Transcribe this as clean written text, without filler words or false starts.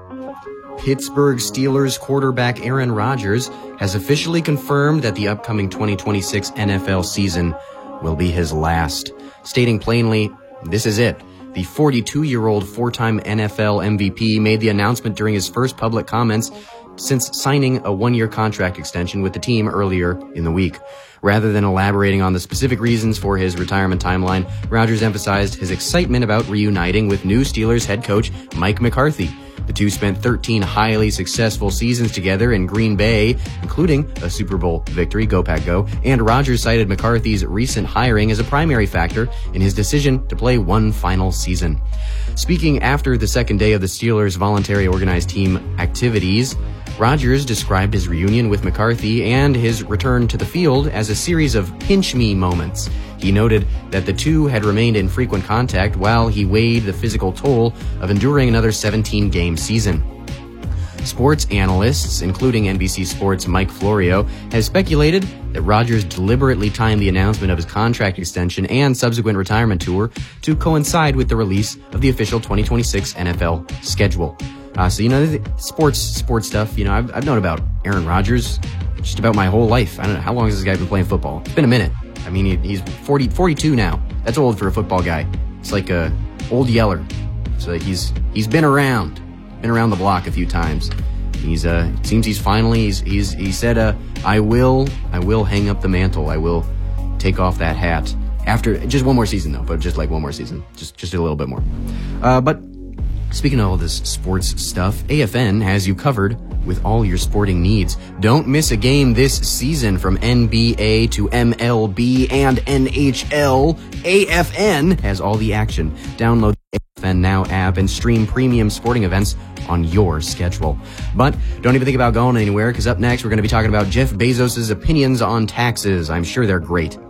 Pittsburgh Steelers quarterback Aaron Rodgers has officially confirmed that the upcoming 2026 NFL season will be his last, stating plainly, "This is it." The 42-year-old four-time NFL MVP made the announcement during his first public comments since signing a one-year contract extension with the team earlier in the week. Rather than elaborating on the specific reasons for his retirement timeline, Rodgers emphasized his excitement about reuniting with new Steelers head coach Mike McCarthy. The two spent 13 highly successful seasons together in Green Bay, including a Super Bowl victory, go Pack go, and Rodgers cited McCarthy's recent hiring as a primary factor in his decision to play one final season. Speaking after the second day of the Steelers' voluntary organized team activities, Rodgers described his reunion with McCarthy and his return to the field as a series of pinch-me moments. He noted that the two had remained in frequent contact while he weighed the physical toll of enduring another 17-game season. Sports analysts, including NBC Sports' Mike Florio, have speculated that Rodgers deliberately timed the announcement of his contract extension and subsequent retirement tour to coincide with the release of the official 2026 NFL schedule. Sports stuff, I've known about Aaron Rodgers just about my whole life. I don't know, how long has this guy been playing football? It's been a minute. I mean, he's 42 now. That's old for a football guy. It's like a old yeller. So he's been around the block a few times. It seems he's finally, he said, I will hang up the mantle. I will take off that hat after just one more season though, but just like one more season, just a little bit more. But speaking of all this sports stuff, AFN has you covered with all your sporting needs. Don't miss a game this season from NBA to MLB and NHL. AFN has all the action. Download the AFN Now app and stream premium sporting events on your schedule. But don't even think about going anywhere, because up next we're going to be talking about Jeff Bezos' opinions on taxes. I'm sure they're great.